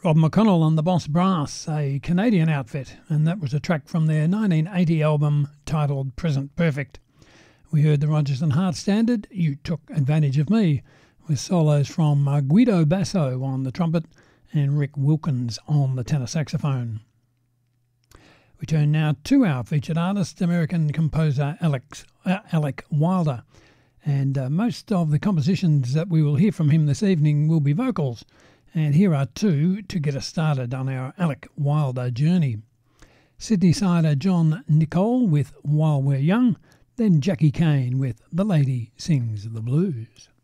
Rob McConnell and the Boss Brass, a Canadian outfit, and that was a track from their 1980 album titled Present Perfect. We heard the Rodgers and Hart standard, You Took Advantage of Me, with solos from Guido Basso on the trumpet and Rick Wilkins on the tenor saxophone. We turn now to our featured artist, American composer Alec Wilder. And most of the compositions that we will hear from him this evening will be vocals. And here are two to get us started on our Alec Wilder journey. Sydney-sider John Nicole with While We're Young, then Jackie Kane with The Lady Sings the Blues.